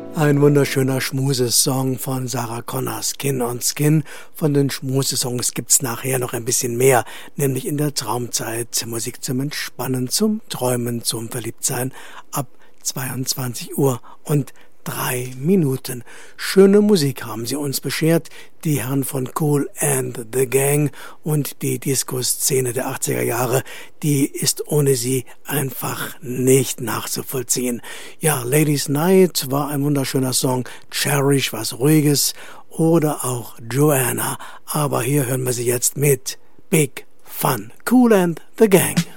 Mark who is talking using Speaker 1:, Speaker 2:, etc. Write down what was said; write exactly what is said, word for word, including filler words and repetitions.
Speaker 1: Ein wunderschöner Schmusesong von Sarah Connor, Skin on Skin. Von den Schmusesongs gibt's nachher noch ein bisschen mehr, nämlich in der Traumzeit. Musik zum Entspannen, zum Träumen, zum Verliebtsein ab zweiundzwanzig Uhr und drei Minuten. Schöne Musik haben sie uns beschert, die Herren von Kool and the Gang, und die Disco-Szene der achtziger Jahre, die ist ohne sie einfach nicht nachzuvollziehen. Ja, Ladies Night war ein wunderschöner Song, Cherish was Ruhiges oder auch Joanna, aber hier hören wir sie jetzt mit Big Fun. Kool and the Gang.